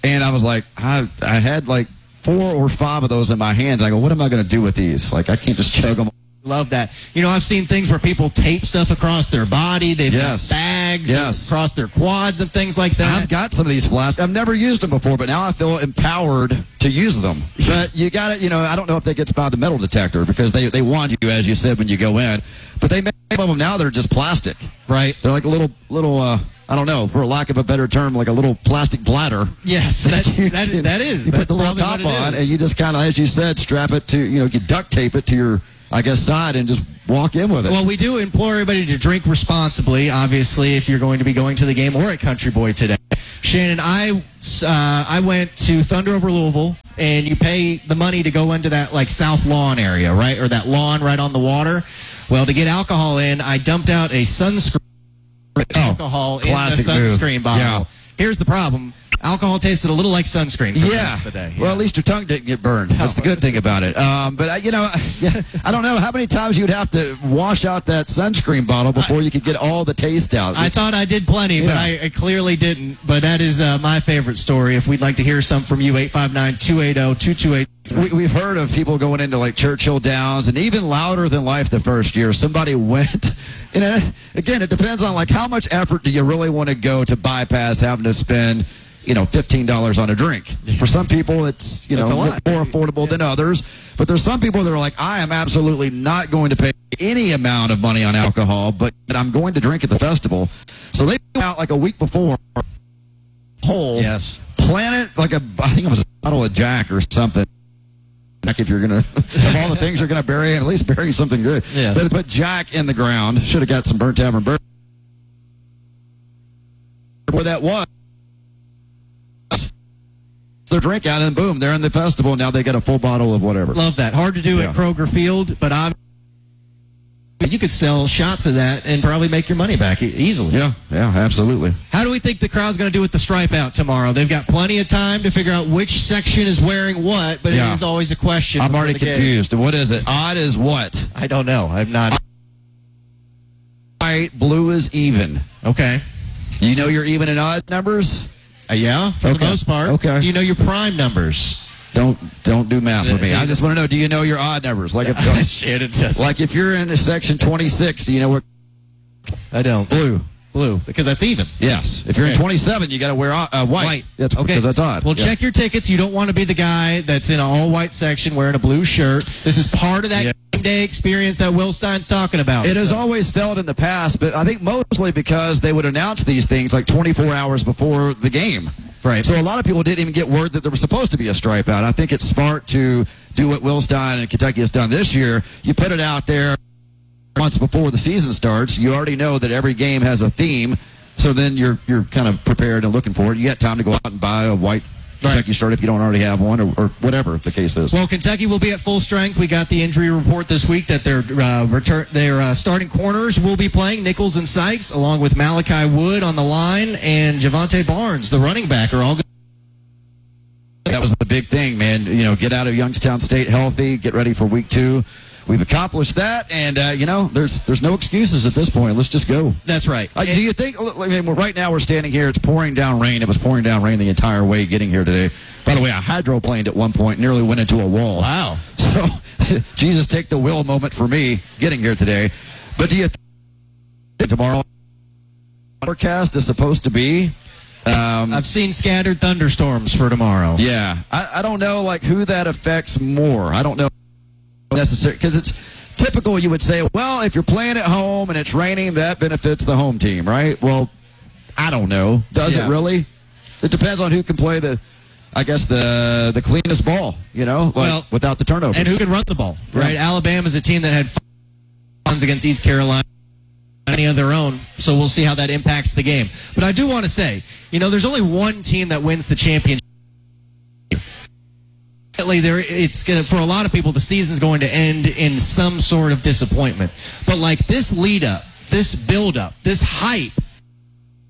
And I was like, I had like 4 or 5 of those in my hands. I go, what am I going to do with these? Like, I can't just chug them. Love that. You know, I've seen things where people tape stuff across their body. They've got bags across their quads and things like that. I've got some of these flasks. I've never used them before, but now I feel empowered to use them. But you got to, I don't know if they get by the metal detector because they want you, as you said, when you go in. But they make of them now, they're just plastic. Right. They're like a little I don't know, for lack of a better term, like a little plastic bladder. Yes, that is. You put the little top on, and you just kind of, as you said, strap it to, you duct tape it to your, side and just walk in with it. Well, we do implore everybody to drink responsibly, obviously, if you're going to be going to the game or at Country Boy today. Shannon, I went to Thunder over Louisville, and you pay the money to go into that, South Lawn area, right? Or that lawn right on the water. Well, to get alcohol in, I dumped out a sunscreen alcohol in the sunscreen bottle. Yeah. Here's the problem. Alcohol tasted a little like sunscreen for the rest of the day. Well, at least your tongue didn't get burned. That's the good thing about it. But, I don't know how many times you'd have to wash out that sunscreen bottle before you could get all the taste out. I thought I did plenty, but I clearly didn't. But that is my favorite story. If we'd like to hear some from you, 859-280-2288. We've heard of people going into, Churchill Downs, and even louder than life the first year. Somebody went, again, it depends on, how much effort do you really want to go to bypass having to spend $15 on a drink. For some people, it's, more affordable than others. But there's some people that are like, I am absolutely not going to pay any amount of money on alcohol, but I'm going to drink at the festival. So they go out a week before, plan it I think it was a bottle of Jack or something. If you're going to, of all the things you're going to bury, at least bury something good. Yeah. But put Jack in the ground. Should have got some Burnt Tavern Bourbon. Where that was. Their drink out, and boom, they're in the festival. Now they got a full bottle of whatever. Love that. Hard to do at Kroger Field, but you could sell shots of that and probably make your money back easily. Yeah, absolutely. How do we think the crowd's going to do with the stripe out tomorrow? They've got plenty of time to figure out which section is wearing what, but it is always a question. I'm already confused. What is it? Odd is what? I don't know. I'm not. White, blue is even. Okay. You know your even and odd numbers? Yeah, for the most part. Okay. Do you know your prime numbers? Don't do math with me. I just want to know, do you know your odd numbers? If you're in section 26, do you know what? I don't. Blue, because that's even. Yes. If you're in 27, you got to wear white. That's because that's odd. Well, check your tickets. You don't want to be the guy that's in an all-white section wearing a blue shirt. This is part of that game day experience that Will Stein's talking about. It has always felt in the past, but I think mostly because they would announce these things 24 hours before the game. Right. So a lot of people didn't even get word that there was supposed to be a stripe out. I think it's smart to do what Will Stein and Kentucky has done this year. You put it out there months before the season starts. You already know that every game has a theme, so then you're kind of prepared and looking for it. You got time to go out and buy a white Kentucky shirt if you don't already have one, or whatever the case is. Well, Kentucky will be at full strength. We got the injury report this week that their starting corners will be playing. Nichols and Sykes, along with Malachi Wood on the line, and Javante Barnes, the running back, are all good. That was the big thing, man. Get out of Youngstown State healthy, get ready for week 2. We've accomplished that, and, there's no excuses at this point. Let's just go. That's right. Do you think, right now we're standing here, it's pouring down rain. It was pouring down rain the entire way getting here today. By the way, I hydroplaned at one point, nearly went into a wall. Wow. So, Jesus, take the will moment for me getting here today. But do you think tomorrow forecast is supposed to be? I've seen scattered thunderstorms for tomorrow. Yeah. I don't know, who that affects more. I don't know. Necessary, because it's typical. You would say, well, if you're playing at home and it's raining, that benefits the home team, right? Well, I don't know. Does it really? It depends on who can play the cleanest ball, without the turnovers, and who can run the ball, right? Alabama's a team that had runs against East Carolina, any of their own, so we'll see how that impacts the game. But I do want to say, there's only one team that wins the championship. It's gonna, for a lot of people, the season's going to end in some sort of disappointment. But this lead up, this build up, this hype